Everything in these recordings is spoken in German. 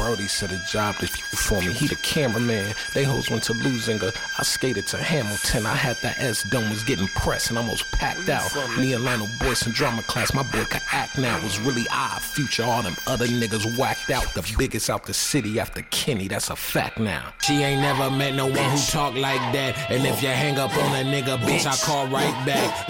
Brody said a job for me. He the cameraman. They hoes went to Lusinga. I skated to Hamilton. I had that S-dome, was getting pressed and almost packed out. Me and Lionel Boyce in drama class. My boy could act now. It was really odd. Future, all them other niggas whacked out. The biggest out the city after Kenny. That's a fact now. She ain't never met no one who talk like that. And if you hang up on a nigga, bitch, I call right back.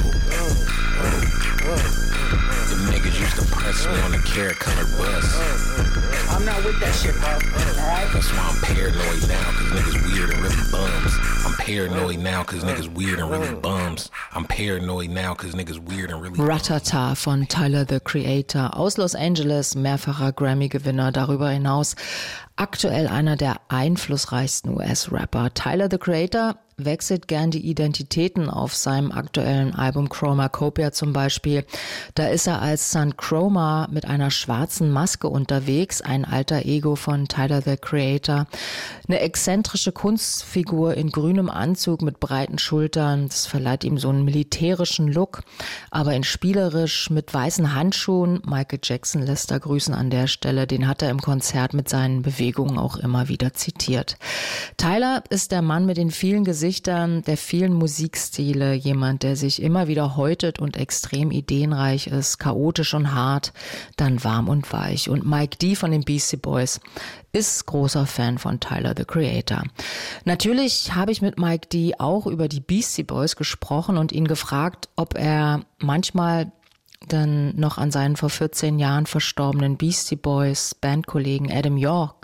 The niggas used to press me on the carrot colored bus. I'm not with that shit, bro. Alright? That's why I'm paranoid now, cause niggas weird and really bums. I'm paranoid now, cause niggas weird and really bums. I'm paranoid now, cause niggas weird and really bums. Ratata von Tyler, the Creator, aus Los Angeles, mehrfacher Grammy-Gewinner, darüber hinaus aktuell einer der einflussreichsten US-Rapper. Tyler, the Creator, wechselt gern die Identitäten auf seinem aktuellen Album Chromacopia zum Beispiel. Da ist er als Son Chroma mit einer schwarzen Maske unterwegs, ein alter Ego von Tyler, the Creator. Eine exzentrische Kunstfigur in grünem Anzug mit breiten Schultern, das verleiht ihm so einen militärischen Look, aber in spielerisch mit weißen Handschuhen. Michael Jackson lässt da grüßen an der Stelle, den hat er im Konzert mit seinen Bewegungen auch immer wieder zitiert. Tyler ist der Mann mit den vielen Gesichtern, der vielen Musikstile, jemand, der sich immer wieder häutet und extrem ideenreich ist, chaotisch und hart, dann warm und weich. Und Mike D von den Beastie Boys ist großer Fan von Tyler, the Creator. Natürlich habe ich mit Mike D auch über die Beastie Boys gesprochen und ihn gefragt, ob er manchmal dann noch an seinen vor 14 Jahren verstorbenen Beastie Boys Bandkollegen Adam York,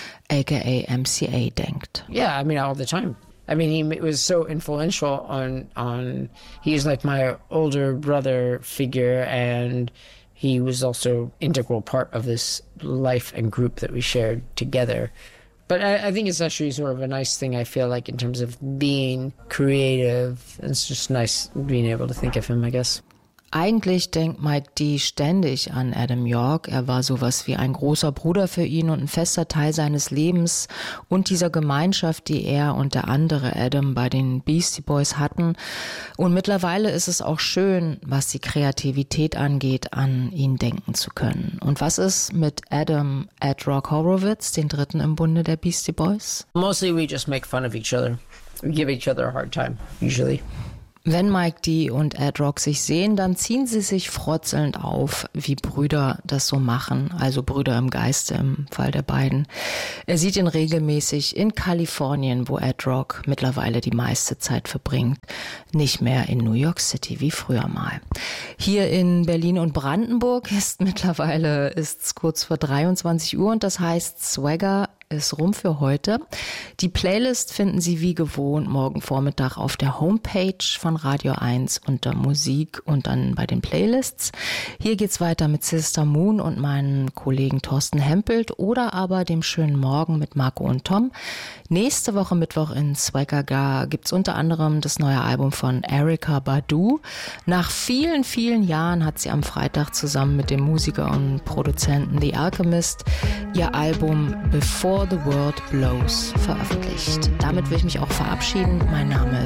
aka MCA, denkt. Yeah, I mean, all the time. I mean, he was so influential he's like my older brother figure, and he was also integral part of this life and group that we shared together. But I think it's actually sort of a nice thing, I feel like, in terms of being creative. It's just nice being able to think of him, I guess. Eigentlich denkt Mike D ständig an Adam York. Er war sowas wie ein großer Bruder für ihn und ein fester Teil seines Lebens und dieser Gemeinschaft, die er und der andere Adam bei den Beastie Boys hatten. Und mittlerweile ist es auch schön, was die Kreativität angeht, an ihn denken zu können. Und was ist mit Adam Ad-Rock Horowitz, den dritten im Bunde der Beastie Boys? Mostly we just make fun of each other. We give each other a hard time, usually. Wenn Mike D und Ad-Rock sich sehen, dann ziehen sie sich frotzelnd auf, wie Brüder das so machen, also Brüder im Geiste im Fall der beiden. Er sieht ihn regelmäßig in Kalifornien, wo Ad-Rock mittlerweile die meiste Zeit verbringt, nicht mehr in New York City wie früher mal. Hier in Berlin und Brandenburg ist es kurz vor 23 Uhr und das heißt Swagger ist rum für heute. Die Playlist finden Sie wie gewohnt morgen Vormittag auf der Homepage von Radio 1 unter Musik und dann bei den Playlists. Hier geht's weiter mit Sister Moon und meinen Kollegen Thorsten Hempelt oder aber dem schönen Morgen mit Marco und Tom. Nächste Woche Mittwoch in Swagger gibt's unter anderem das neue Album von Erykah Badu. Nach vielen, vielen Jahren hat sie am Freitag zusammen mit dem Musiker und Produzenten The Alchemist ihr Album Before the World Blows veröffentlicht. Damit will ich mich auch verabschieden. Mein Name